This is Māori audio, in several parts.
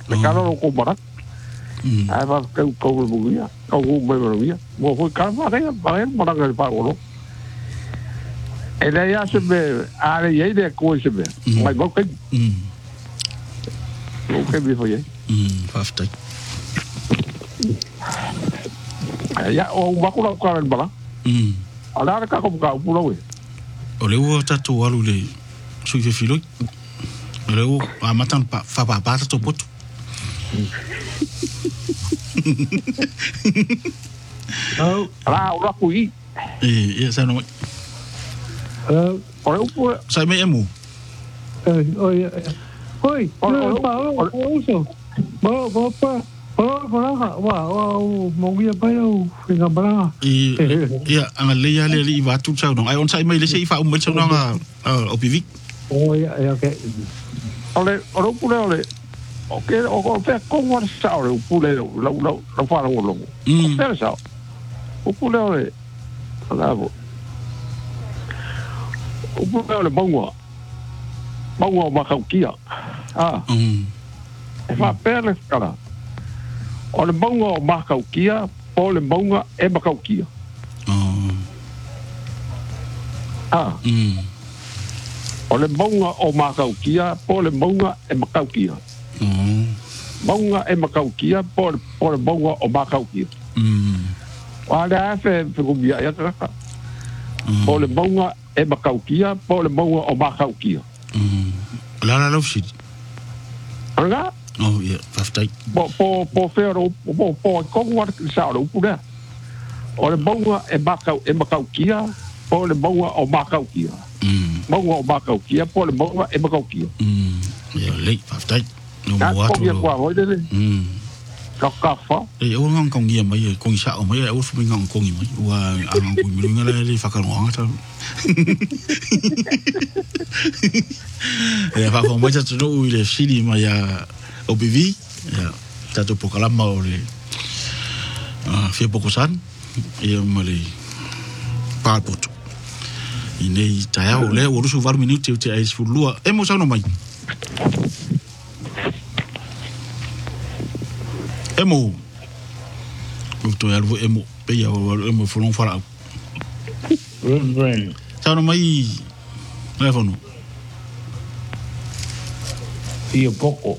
le kalo ko bara ai va ko bugia ko bugia mo ko ka va ga bara ga pa olo ele ya se be ale ye de ko se be mai go ke ko bi fo ye fafta ya o ba ko ka bara ala ka ko ka pulo we o le o tatu alu le sui fe filo o le o a matan pa fa pa pa to poto ala o ku i e sa no o le pu sa me emu oi pa o so ba pa Wow, mau dia payau dengan barang. Iya, ang leya le i watu chau no. Ai on sai mai le sei fa chau no nga opivik. Oh ya, okay. Ole pule. Okay, o fe ko war sa ole pule lo fa lo lo. Fe sa. O pule ole. Ala bo. O pule ole bongo. Bongo ma ka kia. Fa pele kala. O le maunga o makaukia, po le maunga e makaukia. O le maunga o makaukia, po le maunga e makaukia. Maunga e makaukia, po le maunga o makaukia. Wa le afe fekubia ya kaka. Po le maunga e makaukia, po le maunga o makaukia. La lofsit. Anga? Oh yeah, faftai. Po fero po ko war sa ro pura. O le bonga e makau kia, po le bonga o makau kia. Bonga o makau kia, po le bonga e makau kia. Ya le faftai. No mo atu. Ko kwa ho de. Ka fa. E o ngang kong ia mai kong sa o mai o fu ngang kong mai. Wa ang ku mi ngala le fakalonga ta. E fa fo mai ta no ile sili mai ya OPV, ya, tatu pokalama o le fia pokosan, ia male pāpoto. I nei taia o le, o rusu varu minuti o te ais furlua. E mo sauno mai? E mo? O to alvo e mo, peia o e mo fulong farau. Sauno mai, e fono? Ia poko.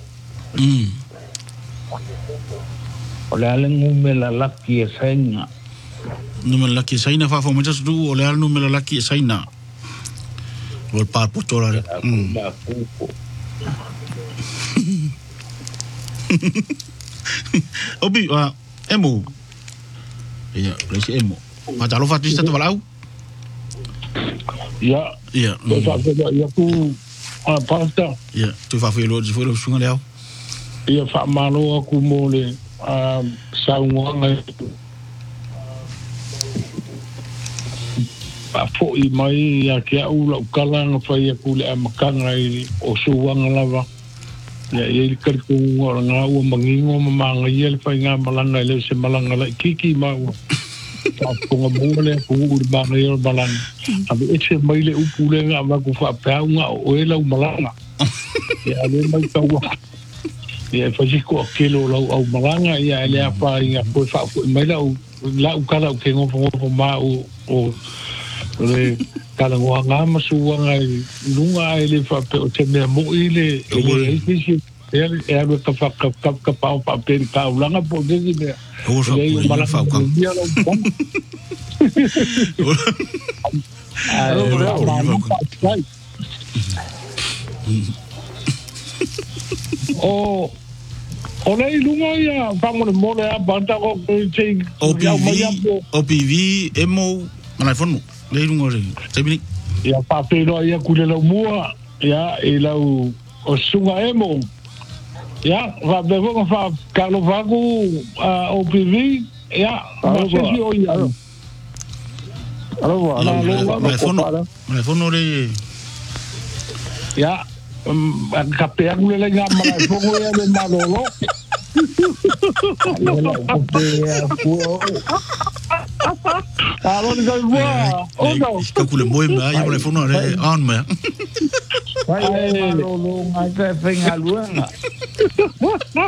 Ole ale ngume la laki e saina. Nume la laki e saina fa fo meta su ole ale nume la laki e saina. Vol par putora. La kuko. Obi emo. Ya, lesi emo. Ma talo fatista to valau. Ya. Ya. Ya ku pasta. Ya, tu fa felo sunga leo. Ia fa malo aku mole saunga pa fo I mai ya ke ula kala fa ia kule amakanga I o suanga lava ya ia kar ku nga o mangingo manga ia fa nga malanga le se malanga la kiki ma pa ko mole ku urba ia balan abi eche mai le upule nga ma ku fa pa nga o ela malanga ya le mai ka ia faziko kilo lau au malanga ia ele apa ia po fa mai lau kala ke ngofo ma o le kala nga masuanga lunga ele fa pe o te me mo ile ele isi ele ka fa ka pa pe ka ulanga po de me o fa malanga fa ka Ole lunga ia vamos mole a banda ko che OPV emo mana fono le lunga re tebini ia pa pelo ia kule la mua ia e la o sunga emo ia va bevo fa Carlo Vago OPV ia ma se si o ia mana fono le ia kapea ngule le nga mala fongo ya le malolo ala kapea ko alo ni galwa o no ka kule moi ma ya mala fongo re on ma ai malolo ngai ka fenga luanga